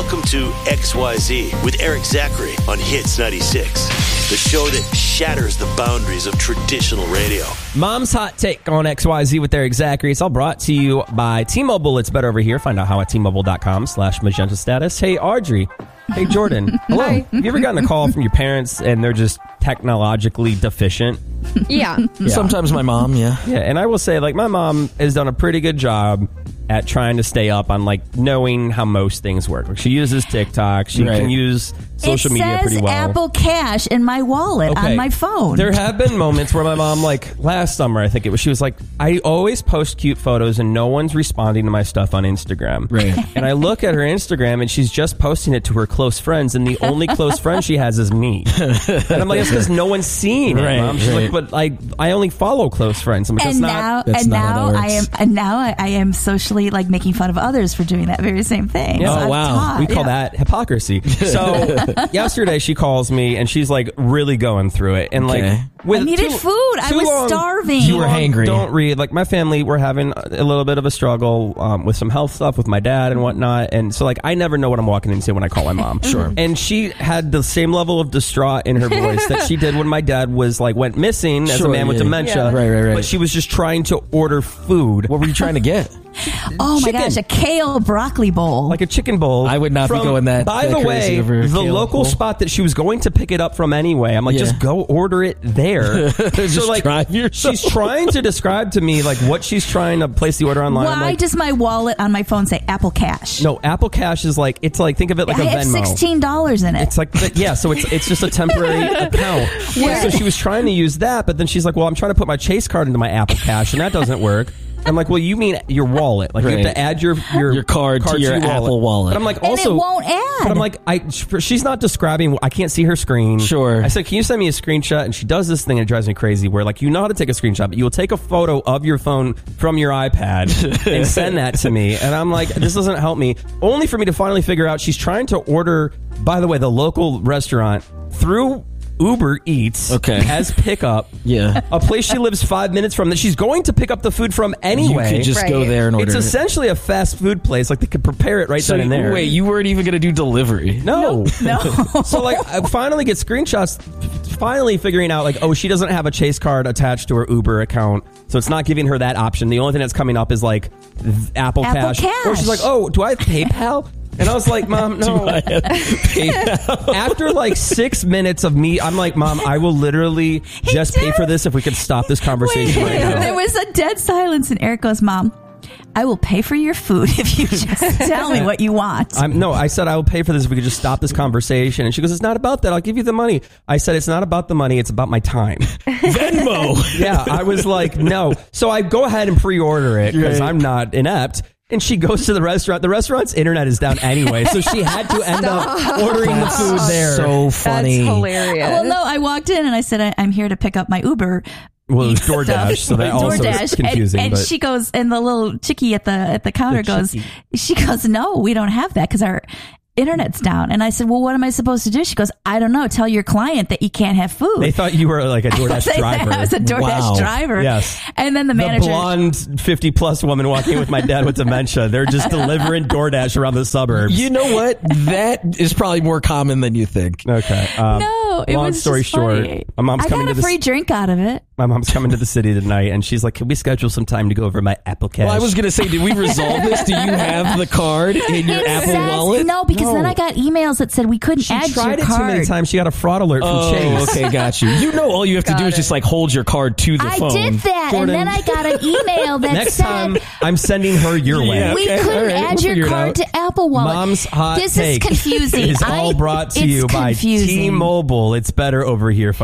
Welcome to XYZ with Eric Zachary on Hits 96, the show that shatters the boundaries of traditional radio. Mom's Hot Take on XYZ with Eric Zachary. It's all brought to you by T-Mobile. It's better over here. Find out how at T-Mobile.com/magenta status. Hey, Audrey. Hey, Jordan. Hello. Hi. Have you ever gotten a call from your parents and they're just technologically deficient? Yeah. Sometimes my mom, yeah. Yeah, and I will say, like, my mom has done a pretty good job at trying to stay up on, like, knowing how most things work. Like, she uses TikTok. She can use social media pretty well. It says Apple Cash in my wallet on my phone. There have been moments where my mom, like, last summer, I think it was, she was like, I always post cute photos and no one's responding to my stuff on Instagram. Right. And I look at her Instagram and she's just posting it to her close friends, and the only close friend she has is me. And I'm like, it's because no one's seeing it, Mom. She's like, but I only follow close friends. I'm like, now I am socially, like, making fun of others for doing that very same thing. Yeah. So Oh, wow. We call that hypocrisy. So yesterday she calls me and she's, like, really going through it. And, like, I needed food. I was starving. You were hangry. Don't read. Like, my family, we're having a little bit of a struggle with some health stuff with my dad and whatnot. And so, like, I never know what I'm walking into when I call my mom. Sure. And she had the same level of distraught in her voice that she did when my dad was, like, went missing as a man with dementia. Yeah. Right. But she was just trying to order food. What were you trying to get? Oh my gosh, a kale broccoli bowl. Like a chicken bowl. I would not be going that. By the way, the local spot that she was going to pick it up from anyway, I'm like, just go order it there. So, like, she's trying to describe to me, like, what she's trying to place the order online. Why does my wallet on my phone say Apple Cash? No, Apple Cash is like, it's like, think of it like a Venmo. I have $16 in it. It's like, so it's just a temporary account. Yeah. So she was trying to use that, but then she's like, well, I'm trying to put my Chase card into my Apple Cash, and that doesn't work. I'm like, well, you mean your wallet? Like, you have to add your card to your Apple wallet. But I'm like, and also, it won't add. But I'm like, she's not describing. I can't see her screen. Sure. I said, can you send me a screenshot? And she does this thing and it drives me crazy. Where, like, you know how to take a screenshot, but you will take a photo of your phone from your iPad and send that to me. And I'm like, this doesn't help me. Only for me to finally figure out she's trying to order. By the way, the local restaurant through Uber Eats has pickup. Yeah. A place she lives 5 minutes from that she's going to pick up the food from anyway. You could just go there and order it. It's essentially a fast food place. Like, they could prepare it then and there. Wait, you weren't even going to do delivery? No. No. So, like, I finally get screenshots, finally figuring out, like, oh, she doesn't have a Chase card attached to her Uber account, so it's not giving her that option. The only thing that's coming up is, like, Apple Cash. Cash. Or she's like, oh, do I have PayPal? And I was like, Mom, no. After like 6 minutes of me, I'm like, Mom, I will literally just pay for this if we could stop this conversation right now. There was a dead silence, and Eric goes, Mom, I will pay for your food if you just tell me what you want. I said I will pay for this if we could just stop this conversation. And she goes, it's not about that. I'll give you the money. I said, it's not about the money. It's about my time. Venmo. Yeah, I was like, no. So I go ahead and pre-order it because I'm not inept. And she goes to the restaurant. The restaurant's internet is down anyway, so she had to end up ordering the food there. So funny. That's hilarious. Well, no, I walked in and I said, I'm here to pick up my Uber. Well, it was DoorDash, so that also is confusing. And she goes, and the little chickie at the counter goes, no, we don't have that because our internet's down. And I said, well, what am I supposed to do? She goes, I don't know. Tell your client that you can't have food. They thought you were like a DoorDash driver. I was a DoorDash driver. Yes. And then the manager. The blonde 50-plus woman walking in with my dad with dementia. They're just delivering DoorDash around the suburbs. You know what? That is probably more common than you think. Okay. No, it long was story just short, funny. my mom's I coming got to a free drink out of it. My mom's coming to the city tonight, and she's like, can we schedule some time to go over my Apple Cash? Well, I was going to say, did we resolve this? Do you have the card in your Apple wallet? No, because then I got emails that said we couldn't add your card. She tried it too many times. She got a fraud alert from Chase. Okay, got you. You know all you have to do is just, like, hold your card to the phone. I did that, Jordan. and then I got an email that Next said... time, I'm sending her your way. Yeah, we okay, couldn't add your card to Apple Wallet. Mom's Hot This Take is confusing. is all brought to It's you by confusing. T-Mobile. It's better over here.